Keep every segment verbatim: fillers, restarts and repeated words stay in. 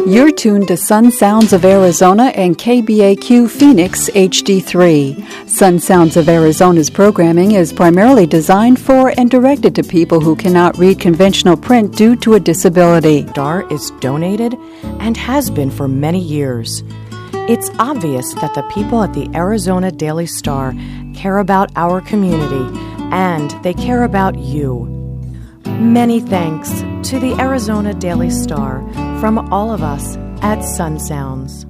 You're tuned to Sun Sounds of Arizona and K B A Q Phoenix H D three. Sun Sounds of Arizona's programming is primarily designed for and directed to people who cannot read conventional print due to a disability. Star is donated and has been for many years. It's obvious that the people at the Arizona Daily Star care about our community, and they care about you. Many thanks to the Arizona Daily Star from all of us at Sun Sounds.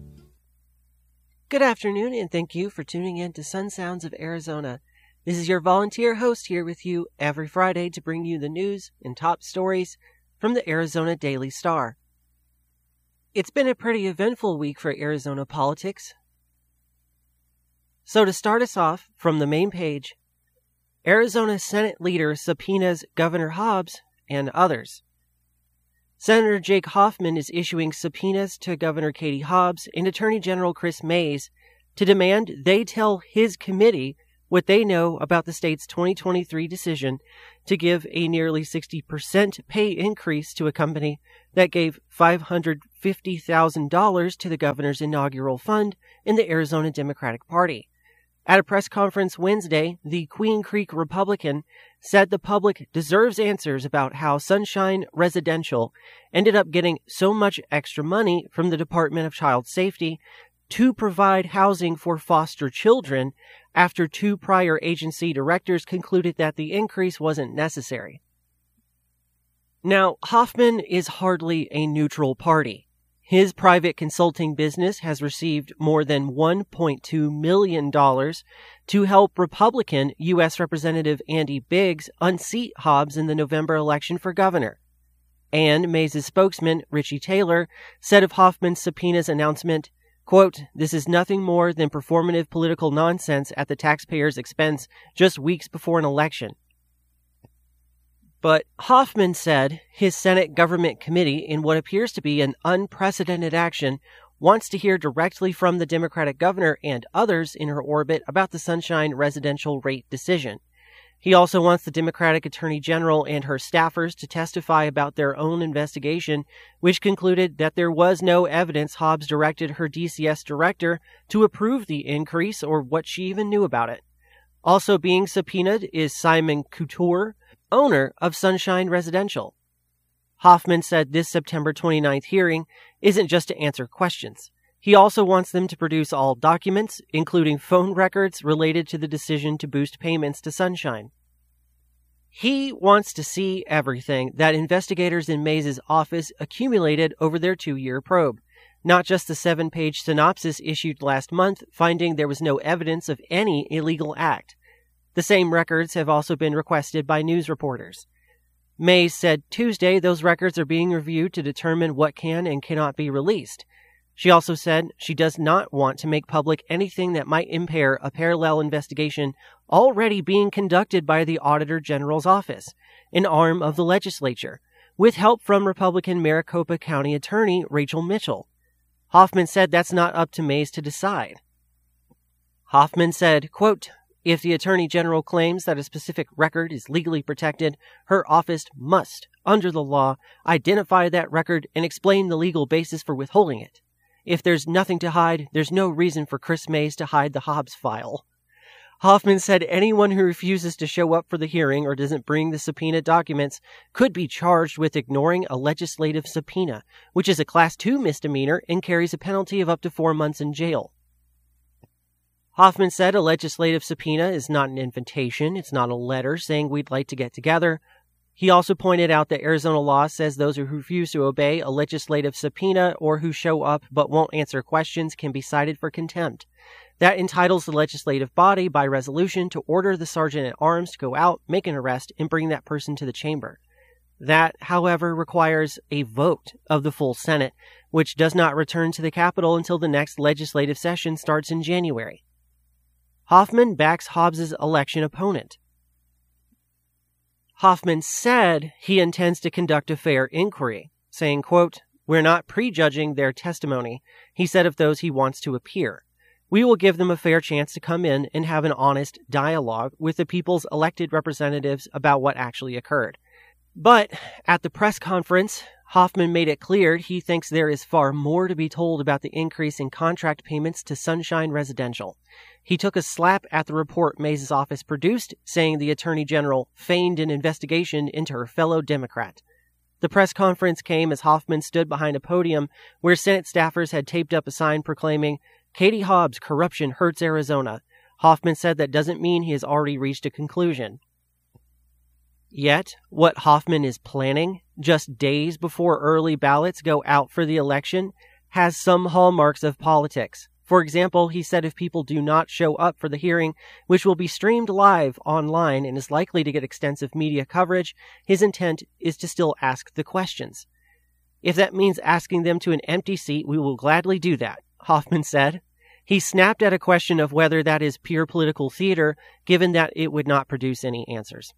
Good afternoon, and thank you for tuning in to Sun Sounds of Arizona. This is your volunteer host here with you every Friday to bring you the news and top stories from the Arizona Daily Star. It's been a pretty eventful week for Arizona politics. So to start us off from the main page, Arizona Senate leader subpoenas Governor Hobbs and others. Senator Jake Hoffman is issuing subpoenas to Governor Katie Hobbs and Attorney General Chris Mays to demand they tell his committee what they know about the state's twenty twenty-three decision to give a nearly sixty percent pay increase to a company that gave five hundred fifty thousand dollars to the governor's inaugural fund in the Arizona Democratic Party. At a press conference Wednesday, the Queen Creek Republican said the public deserves answers about how Sunshine Residential ended up getting so much extra money from the Department of Child Safety to provide housing for foster children after two prior agency directors concluded that the increase wasn't necessary. Now, Hoffman is hardly a neutral party. His private consulting business has received more than one point two million dollars to help Republican U S Representative Andy Biggs unseat Hobbs in the November election for governor. And Mays' spokesman, Richie Taylor, said of Hoffman's subpoena's announcement, quote, "This is nothing more than performative political nonsense at the taxpayer's expense just weeks before an election." But Hoffman said his Senate Government Committee, in what appears to be an unprecedented action, wants to hear directly from the Democratic governor and others in her orbit about the Sunshine Residential rate decision. He also wants the Democratic Attorney General and her staffers to testify about their own investigation, which concluded that there was no evidence Hobbs directed her D C S director to approve the increase or what she even knew about it. Also being subpoenaed is Simon Couture, owner of Sunshine Residential. Hoffman said this September twenty-ninth hearing isn't just to answer questions. He also wants them to produce all documents, including phone records related to the decision to boost payments to Sunshine. He wants to see everything that investigators in Mays' office accumulated over their two-year probe, not just the seven-page synopsis issued last month finding there was no evidence of any illegal act. The same records have also been requested by news reporters. Mays said Tuesday those records are being reviewed to determine what can and cannot be released. She also said she does not want to make public anything that might impair a parallel investigation already being conducted by the Auditor General's Office, an arm of the legislature, with help from Republican Maricopa County Attorney Rachel Mitchell. Hoffman said that's not up to Mays to decide. Hoffman said, quote, "If the Attorney General claims that a specific record is legally protected, her office must, under the law, identify that record and explain the legal basis for withholding it. If there's nothing to hide, there's no reason for Chris Mays to hide the Hobbs file." Hoffman said anyone who refuses to show up for the hearing or doesn't bring the subpoena documents could be charged with ignoring a legislative subpoena, which is a Class two misdemeanor and carries a penalty of up to four months in jail. Hoffman said a legislative subpoena is not an invitation, it's not a letter saying we'd like to get together. He also pointed out that Arizona law says those who refuse to obey a legislative subpoena or who show up but won't answer questions can be cited for contempt. That entitles the legislative body by resolution to order the sergeant-at-arms to go out, make an arrest, and bring that person to the chamber. That, however, requires a vote of the full Senate, which does not return to the Capitol until the next legislative session starts in January. Hoffman backs Hobbs' election opponent. Hoffman said he intends to conduct a fair inquiry, saying, quote, "We're not prejudging their testimony," he said of those he wants to appear. "We will give them a fair chance to come in and have an honest dialogue with the people's elected representatives about what actually occurred." But at the press conference, Hoffman made it clear he thinks there is far more to be told about the increase in contract payments to Sunshine Residential. He took a slap at the report Mays' office produced, saying the Attorney General feigned an investigation into her fellow Democrat. The press conference came as Hoffman stood behind a podium where Senate staffers had taped up a sign proclaiming, "Katie Hobbs, corruption hurts Arizona." Hoffman said that doesn't mean he has already reached a conclusion. Yet, what Hoffman is planning, just days before early ballots go out for the election, has some hallmarks of politics. For example, he said if people do not show up for the hearing, which will be streamed live online and is likely to get extensive media coverage, his intent is to still ask the questions. "If that means asking them to an empty seat, we will gladly do that," Hoffman said. He snapped at a question of whether that is pure political theater, given that it would not produce any answers.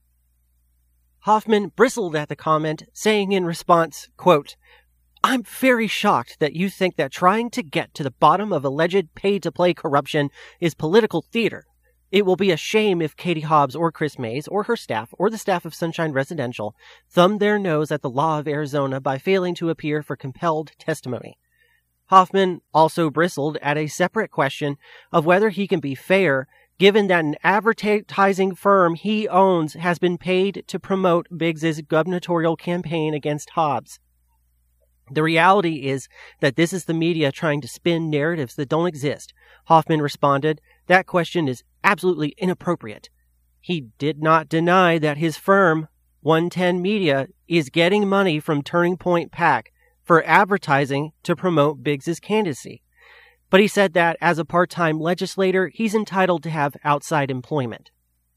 Hoffman bristled at the comment, saying in response, quote, "I'm very shocked that you think that trying to get to the bottom of alleged pay-to-play corruption is political theater. It will be a shame if Katie Hobbs or Chris Mays or her staff or the staff of Sunshine Residential thumb their nose at the law of Arizona by failing to appear for compelled testimony." Hoffman also bristled at a separate question of whether he can be fair given that an advertising firm he owns has been paid to promote Biggs's gubernatorial campaign against Hobbs. The reality is that this is the media trying to spin narratives that don't exist. Hoffman responded, "That question is absolutely inappropriate." He did not deny that his firm, one ten Media, is getting money from Turning Point PAC for advertising to promote Biggs's candidacy. But he said that as a part-time legislator, he's entitled to have outside employment.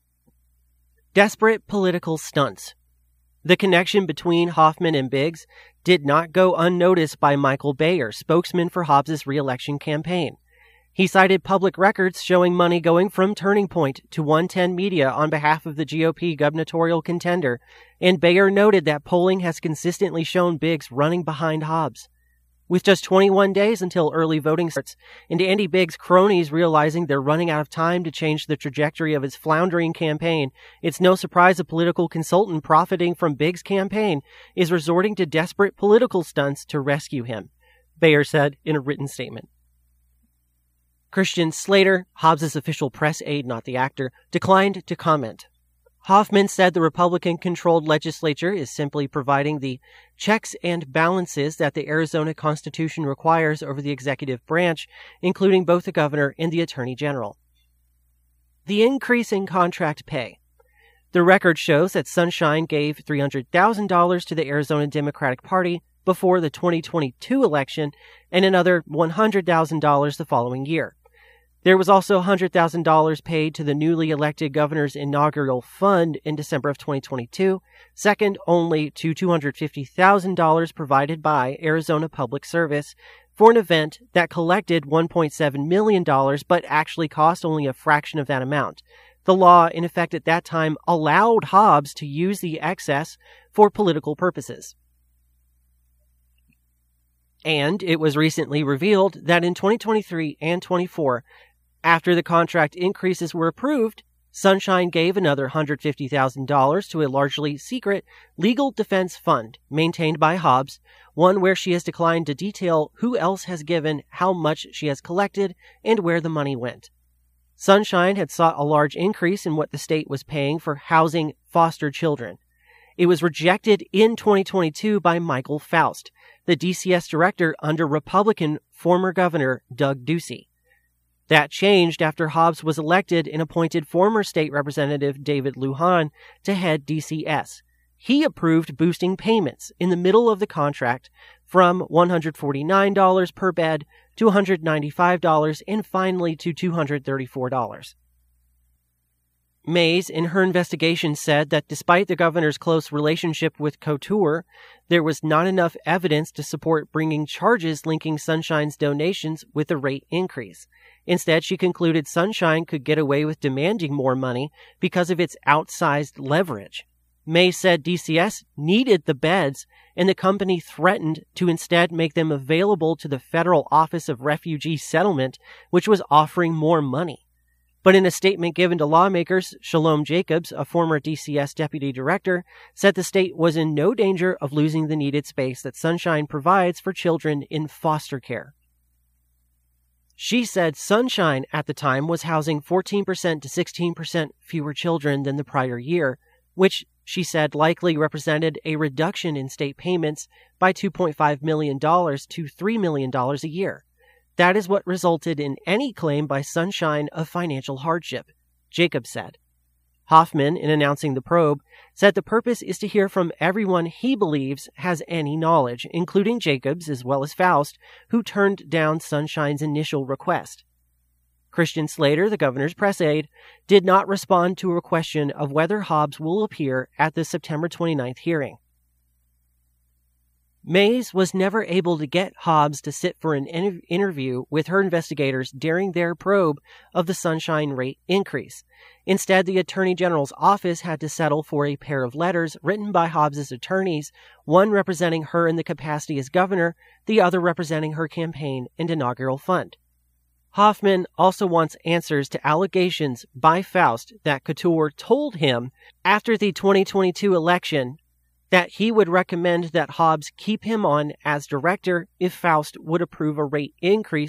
Desperate political stunts. The connection between Hoffman and Biggs did not go unnoticed by Michael Bayer, spokesman for Hobbs' re-election campaign. He cited public records showing money going from Turning Point to one ten Media on behalf of the G O P gubernatorial contender, and Bayer noted that polling has consistently shown Biggs running behind Hobbs. With just twenty-one days until early voting starts, and Andy Biggs' cronies realizing they're running out of time to change the trajectory of his floundering campaign, it's no surprise a political consultant profiting from Biggs' campaign is resorting to desperate political stunts to rescue him, Bayer said in a written statement. Christian Slater, Hobbs' official press aide, not the actor, declined to comment. Hoffman said the Republican-controlled legislature is simply providing the checks and balances that the Arizona Constitution requires over the executive branch, including both the governor and the attorney general. The increase in contract pay. The record shows that Sunshine gave three hundred thousand dollars to the Arizona Democratic Party before the twenty twenty-two election and another one hundred thousand dollars the following year. There was also one hundred thousand dollars paid to the newly elected governor's inaugural fund in December of twenty twenty-two, second only to two hundred fifty thousand dollars provided by Arizona Public Service for an event that collected one point seven million dollars but actually cost only a fraction of that amount. The law, in effect at that time, allowed Hobbs to use the excess for political purposes. And it was recently revealed that in twenty twenty-three and twenty-four, after the contract increases were approved, Sunshine gave another one hundred fifty thousand dollars to a largely secret legal defense fund maintained by Hobbs, one where she has declined to detail who else has given, how much she has collected, and where the money went. Sunshine had sought a large increase in what the state was paying for housing foster children. It was rejected in twenty twenty-two by Michael Faust, the D C S director under Republican former Governor Doug Ducey. That changed after Hobbs was elected and appointed former State Representative David Lujan to head D C S. He approved boosting payments in the middle of the contract from one hundred forty-nine dollars per bed to one hundred ninety-five dollars and finally to two hundred thirty-four dollars. Mays, in her investigation, said that despite the governor's close relationship with Couture, there was not enough evidence to support bringing charges linking Sunshine's donations with the rate increase. Instead, she concluded Sunshine could get away with demanding more money because of its outsized leverage. Mays said D C S needed the beds, and the company threatened to instead make them available to the Federal Office of Refugee Settlement, which was offering more money. But in a statement given to lawmakers, Shalom Jacobs, a former D C S deputy director, said the state was in no danger of losing the needed space that Sunshine provides for children in foster care. She said Sunshine at the time was housing fourteen percent to sixteen percent fewer children than the prior year, which she said likely represented a reduction in state payments by two point five million dollars to three million dollars a year. That is what resulted in any claim by Sunshine of financial hardship, Jacobs said. Hoffman, in announcing the probe, said the purpose is to hear from everyone he believes has any knowledge, including Jacobs as well as Faust, who turned down Sunshine's initial request. Christian Slater, the governor's press aide, did not respond to a question of whether Hobbs will appear at the September twenty-ninth hearing. Mays was never able to get Hobbs to sit for an in- interview with her investigators during their probe of the Sunshine rate increase. Instead, the Attorney General's office had to settle for a pair of letters written by Hobbs's attorneys, one representing her in the capacity as governor, the other representing her campaign and inaugural fund. Hoffman also wants answers to allegations by Faust that Couture told him after the twenty twenty-two election that he would recommend that Hobbs keep him on as director if Faust would approve a rate increase